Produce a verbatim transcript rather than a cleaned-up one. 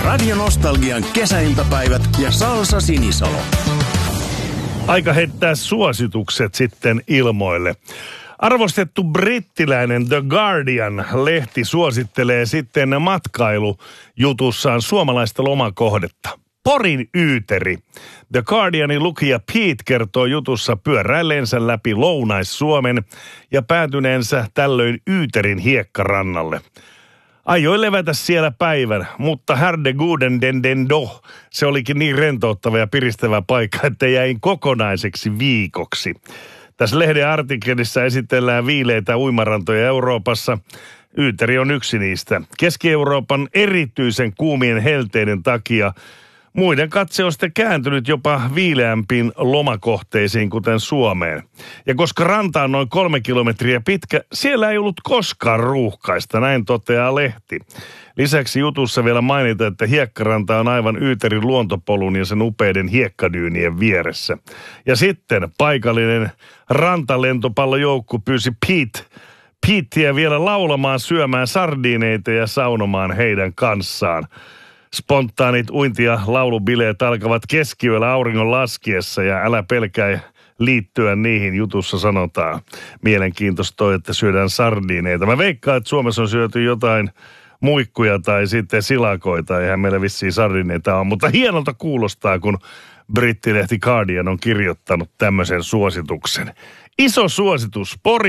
Radio Nostalgian kesäiltapäivät ja Salsa Sinisalo. Aika heittää suositukset sitten ilmoille. Arvostettu brittiläinen The Guardian-lehti suosittelee sitten matkailujutussaan suomalaista lomakohdetta. Porin Yyteri. The Guardianin lukija Pete kertoo jutussa pyöräilleensä läpi Lounais-Suomen ja päätyneensä tällöin Yyterin hiekkarannalle. Aioi levätä siellä päivän, mutta härde guden den den do. Se olikin niin rentouttava ja piristävä paikka, että jäin kokonaiseksi viikoksi. Tässä lehden artikkelissa esitellään viileitä uimarantoja Euroopassa. Yyteri on yksi niistä. Keski-Euroopan erityisen kuumien helteiden takia muiden katse on sitten kääntynyt jopa viileämpiin lomakohteisiin, kuten Suomeen. Ja koska ranta on noin kolme kilometriä pitkä, siellä ei ollut koskaan ruuhkaista, näin toteaa lehti. Lisäksi jutussa vielä mainita, että hiekkaranta on aivan Yyterin luontopolun ja sen upeiden hiekkadyynien vieressä. Ja sitten paikallinen rantalentopallojoukku pyysi Pete, Peteä vielä laulamaan, syömään sardiineita ja saunomaan heidän kanssaan. Spontaanit uinti- ja laulubileet alkavat keskiyöllä auringon laskiessa ja älä pelkää liittyä niihin, jutussa sanotaan. Mielenkiintoista toi, että syödään sardiineita. Mä veikkaan, että Suomessa on syöty jotain muikkuja tai sitten silakoita. Eihän meillä vissiin sardiineita on, mutta hienolta kuulostaa, kun brittilehti Guardian on kirjoittanut tämmöisen suosituksen. Iso suositus, Pori